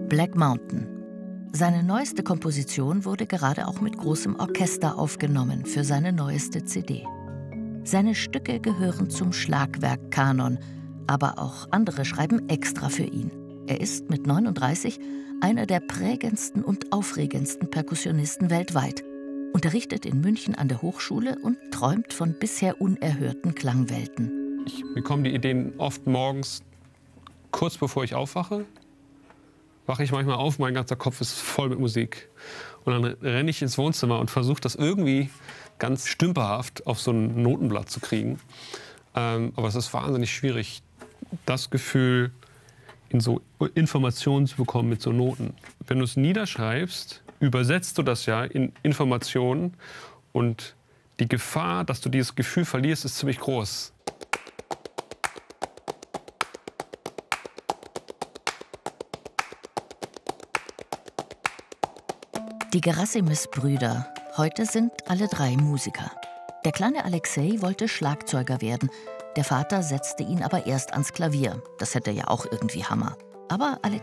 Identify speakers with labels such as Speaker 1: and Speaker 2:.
Speaker 1: Black Mountain. Seine neueste Komposition wurde gerade auch mit großem Orchester aufgenommen für seine neueste CD. Seine Stücke gehören zum Schlagwerkkanon, aber auch andere schreiben extra für ihn. Er ist mit 39 einer der prägendsten und aufregendsten Perkussionisten weltweit, unterrichtet in München an der Hochschule und träumt von bisher unerhörten Klangwelten.
Speaker 2: Ich bekomme die Ideen oft morgens, kurz bevor ich aufwache. Wache ich manchmal auf, mein ganzer Kopf ist voll mit Musik. Und dann renne ich ins Wohnzimmer und versuche das irgendwie ganz stümperhaft auf so ein Notenblatt zu kriegen. Aber es ist wahnsinnig schwierig, das Gefühl in so Informationen zu bekommen mit so Noten. Wenn du es niederschreibst, übersetzt du das ja in Informationen. Und die Gefahr, dass du dieses Gefühl verlierst, ist ziemlich groß.
Speaker 1: Die Gerassimis-Brüder, heute sind alle drei Musiker. Der kleine Alexei wollte Schlagzeuger werden. Der Vater setzte ihn aber erst ans Klavier. Das hätte ja auch irgendwie Hammer. Aber Alexei